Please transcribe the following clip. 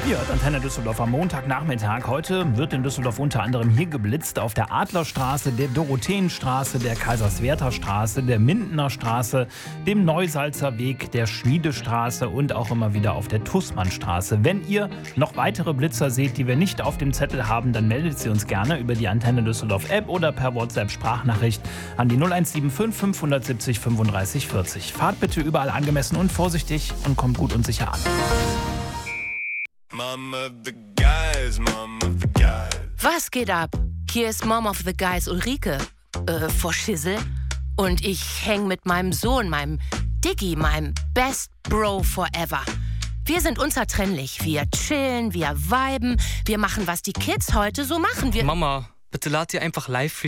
Ihr hört Antenne Düsseldorf am Montagnachmittag. Heute wird in Düsseldorf unter anderem hier geblitzt auf der Adlerstraße, der Dorotheenstraße, der Kaiserswerther Straße, der Mindener Straße, dem Neusalzer Weg, der Schmiedestraße und auch immer wieder auf der Tußmannstraße. Wenn ihr noch weitere Blitzer seht, die wir nicht auf dem Zettel haben, dann meldet sie uns gerne über die Antenne Düsseldorf App oder per WhatsApp-Sprachnachricht an die 0175 570 35 40. Fahrt bitte überall angemessen und vorsichtig und kommt gut und sicher an. Was geht ab? Hier ist Mom of the Guys Ulrike. Vor Schissel. Und ich häng mit meinem Sohn, meinem Diggi, meinem Best Bro forever. Wir sind unzertrennlich. Wir chillen, wir viben, wir machen, was die Kids heute so machen. Mama, bitte lad dir einfach live